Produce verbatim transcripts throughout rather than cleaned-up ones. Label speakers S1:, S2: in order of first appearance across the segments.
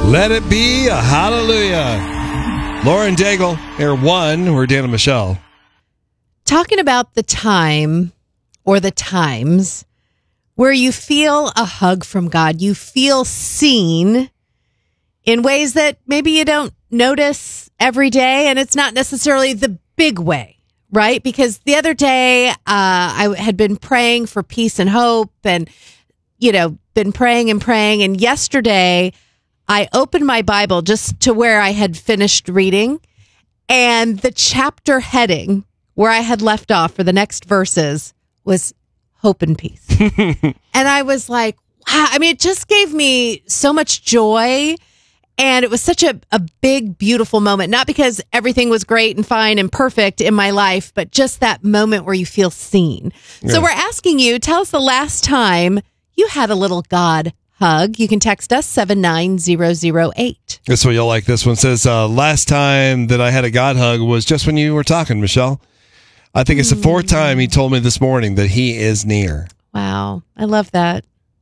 S1: Let it be a hallelujah. Lauren Daigle, Air One. We're Dan and Michelle.
S2: Talking about the time or the times where you feel a hug from God, you feel seen in ways that maybe you don't notice every day, and it's not necessarily the big way, right? Because the other day, uh, I had been praying for peace and hope, and, you know, been praying and praying, and yesterday I opened my Bible just to where I had finished reading, and the chapter heading where I had left off for the next verses was hope and peace. And I was like, wow. I mean, it just gave me so much joy. And it was such a, a big, beautiful moment, not because everything was great and fine and perfect in my life, but just that moment where you feel seen. Yeah. So we're asking you, tell us the last time you had a little God hug. You can text us seven nine zero zero eight.
S1: This one, you'll like this one. It says, uh, last time that I had a God hug was just when you were talking, Michelle. I think it's the fourth time he told me this morning that he is near.
S2: Wow. I love that.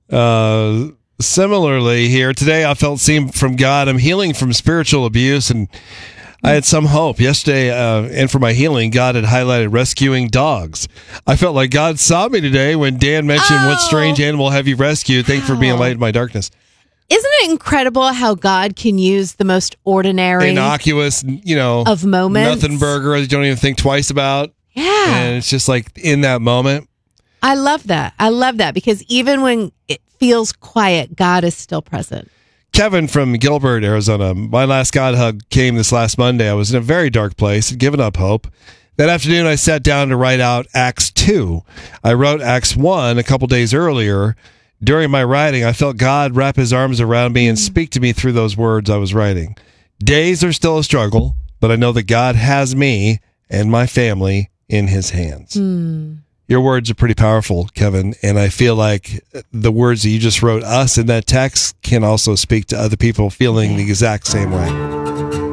S1: Uh, similarly here, today I felt seen from God. I'm healing from spiritual abuse, and I had some hope. Yesterday, uh, and for my healing, God had highlighted rescuing dogs. I felt like God saw me today when Dan mentioned,
S2: oh.
S1: what strange animal have you rescued? Thank you for being a light in my darkness.
S2: Isn't it incredible how God can use the most ordinary,
S1: innocuous, you know,
S2: of moments,
S1: nothing burger that you don't even think twice about?
S2: Yeah.
S1: And it's just like in that moment.
S2: I love that. I love that because even when it feels quiet, God is still present.
S1: Kevin from Gilbert, Arizona. My last God hug came this last Monday. I was in a very dark place, had given up hope. That afternoon, I sat down to write out Acts two. I wrote Acts one a couple days earlier. During my writing, I felt God wrap his arms around me and speak to me through those words I was writing. Days are still a struggle, but I know that God has me and my family in his hands.
S2: Mm.
S1: Your words are pretty powerful, Kevin, and I feel like the words that you just wrote us in that text can also speak to other people feeling the exact same way.